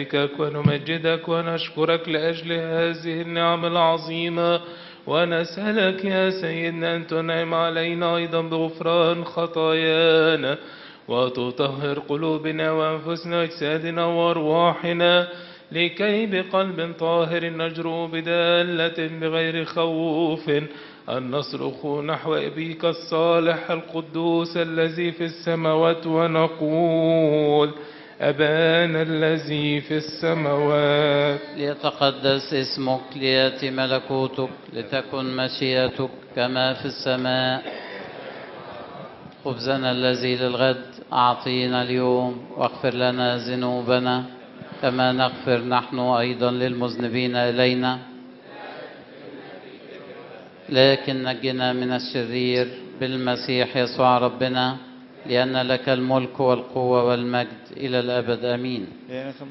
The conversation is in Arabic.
ونمجدك ونشكرك لأجل هذه النعم العظيمة، ونسألك يا سيدنا أن تنعم علينا أيضا بغفران خطايانا، وتطهر قلوبنا وأنفسنا وأجسادنا وأرواحنا، لكي بقلب طاهر نجرؤ بدالة بغير خوف أن نصرخ نحو أبيك الصالح القدوس الذي في السماوات ونقول: أبانا الذي في السماوات، ليتقدس اسمك، ليأتي ملكوتك، لتكن مشيئتك كما في السماء. خبزنا الذي للغد أعطينا اليوم، واغفر لنا ذنوبنا كما نغفر نحن أيضا للمذنبين إلينا، لكن نجنا من الشرير بالمسيح يسوع ربنا، لأن لك الملك والقوة والمجد إلى الأبد. آمين.